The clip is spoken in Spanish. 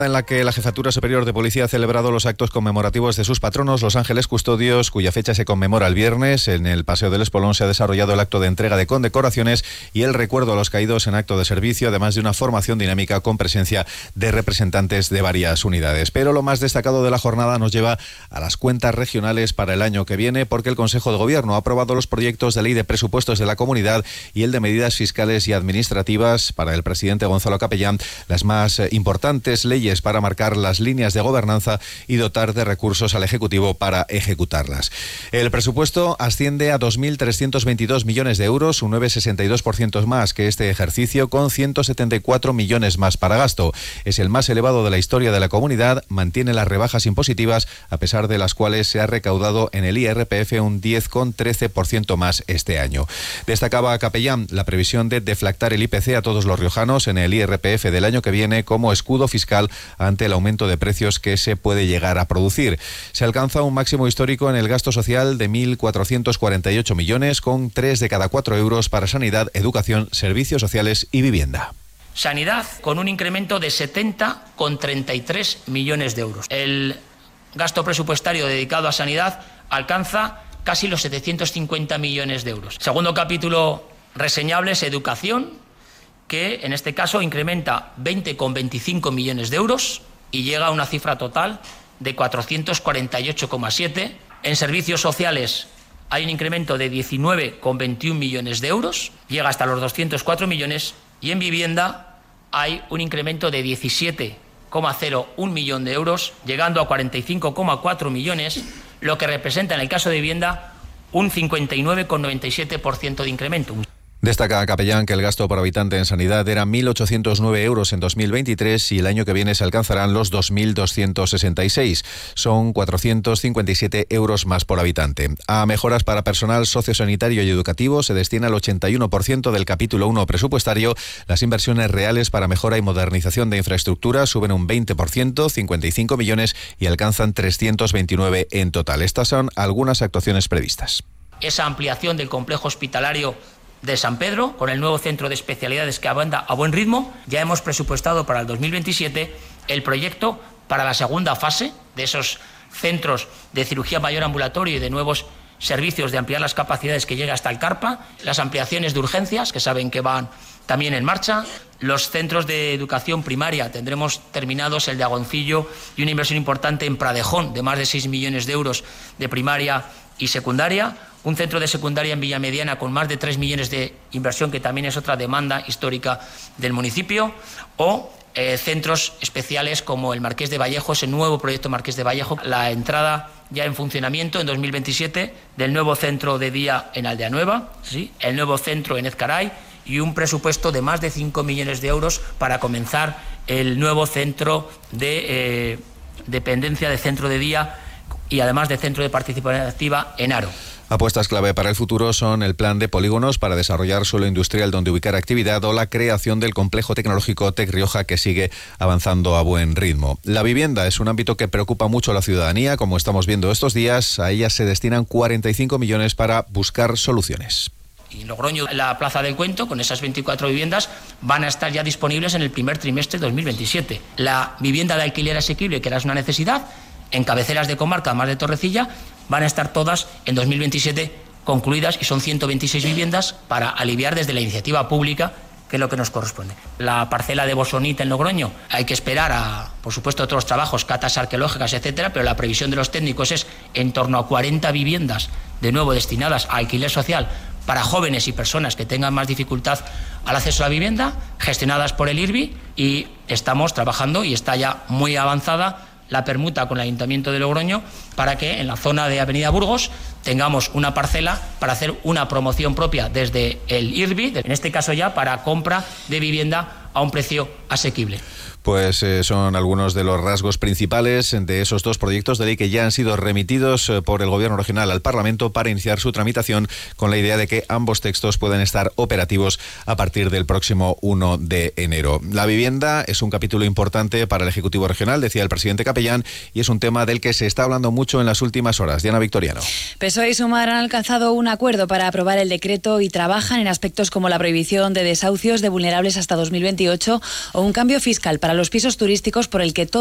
En la que la Jefatura Superior de Policía ha celebrado los actos conmemorativos de sus patronos, los Ángeles Custodios, cuya fecha se conmemora el viernes. En el Paseo del Espolón se ha desarrollado el acto de entrega de condecoraciones y el recuerdo a los caídos en acto de servicio, además de una formación dinámica con presencia de representantes de varias unidades. Pero lo más destacado de la jornada nos lleva a las cuentas regionales para el año que viene, porque el Consejo de Gobierno ha aprobado los proyectos de ley de presupuestos de la comunidad y el de medidas fiscales y administrativas. Para el presidente Gonzalo Capellán, las más importantes leyes para marcar las líneas de gobernanza y dotar de recursos al Ejecutivo para ejecutarlas. El presupuesto asciende a 2.322 millones de euros, un 9,62% más que este ejercicio, con 174 millones más para gasto. Es el más elevado de la historia de la comunidad, mantiene las rebajas impositivas, a pesar de las cuales se ha recaudado en el IRPF un 10,13% más este año. Destacaba Capellán la previsión de deflactar el IPC a todos los riojanos en el IRPF del año que viene como escudo fiscal ante el aumento de precios que se puede llegar a producir. Se alcanza un máximo histórico en el gasto social de 1.448 millones, con 3 de cada 4 euros para sanidad, educación, servicios sociales y vivienda. Sanidad con un incremento de 70,33 millones de euros. El gasto presupuestario dedicado a sanidad alcanza casi los 750 millones de euros. Segundo capítulo reseñable es educación, que en este caso incrementa 20,25 millones de euros y llega a una cifra total de 448,7. En servicios sociales hay un incremento de 19,21 millones de euros, llega hasta los 204 millones, y en vivienda hay un incremento de 17,01 millón de euros, llegando a 45,4 millones, lo que representa en el caso de vivienda un 59,97% de incremento. Destaca Capellán que el gasto por habitante en sanidad era 1.809 euros en 2023 y el año que viene se alcanzarán los 2.266. Son 457 euros más por habitante. A mejoras para personal sociosanitario y educativo se destina el 81% del capítulo 1 presupuestario. Las inversiones reales para mejora y modernización de infraestructura suben un 20%, 55 millones, y alcanzan 329 en total. Estas son algunas actuaciones previstas. Esa ampliación del complejo hospitalario de San Pedro, con el nuevo centro de especialidades que avanza a buen ritmo. Ya hemos presupuestado para el 2027 el proyecto para la segunda fase de esos centros de cirugía mayor ambulatorio y de nuevos servicios, de ampliar las capacidades que llega hasta el CARPA, las ampliaciones de urgencias, que saben que van también en marcha, los centros de educación primaria, tendremos terminados el de Agoncillo y una inversión importante en Pradejón de más de 6 millones de euros de primaria y secundaria, un centro de secundaria en Villamediana con más de 3 millones de inversión, que también es otra demanda histórica del municipio, o centros especiales como el Marqués de Vallejo, ese nuevo proyecto Marqués de Vallejo, la entrada ya en funcionamiento en 2027 del nuevo centro de día en Aldea Nueva, ¿sí?, el nuevo centro en Ezcaray, y un presupuesto de más de 5 millones de euros para comenzar el nuevo centro de dependencia de centro de día y además de centro de participación activa en Haro. Apuestas clave para el futuro son el plan de polígonos para desarrollar suelo industrial donde ubicar actividad o la creación del complejo tecnológico Tec Rioja, que sigue avanzando a buen ritmo. La vivienda es un ámbito que preocupa mucho a la ciudadanía, como estamos viendo estos días. A ella se destinan 45 millones para buscar soluciones. Y Logroño, la Plaza del Cuento, con esas 24 viviendas, van a estar ya disponibles en el primer trimestre de 2027. La vivienda de alquiler asequible, que era una necesidad, en cabeceras de comarca, más de Torrecilla, van a estar todas en 2027 concluidas, y son 126 viviendas para aliviar desde la iniciativa pública, que es lo que nos corresponde. La parcela de Bosonita en Logroño, hay que esperar a, por supuesto, otros trabajos, catas arqueológicas, etcétera, pero la previsión de los técnicos es en torno a 40 viviendas, de nuevo destinadas a alquiler social para jóvenes y personas que tengan más dificultad al acceso a la vivienda, gestionadas por el IRBI, y estamos trabajando, y está ya muy avanzada, la permuta con el Ayuntamiento de Logroño para que en la zona de Avenida Burgos tengamos una parcela para hacer una promoción propia desde el IRBI, en este caso ya para compra de vivienda a un precio asequible. Pues son algunos de los rasgos principales de esos dos proyectos de ley que ya han sido remitidos por el Gobierno regional al Parlamento para iniciar su tramitación, con la idea de que ambos textos puedan estar operativos a partir del próximo 1 de enero. La vivienda es un capítulo importante para el Ejecutivo regional, decía el presidente Capellán, y es un tema del que se está hablando mucho en las últimas horas. Diana Victoriano. PSOE y Sumar han alcanzado un acuerdo para aprobar el decreto y trabajan en aspectos como la prohibición de desahucios de vulnerables hasta 2028 o o un cambio fiscal para los pisos turísticos por el que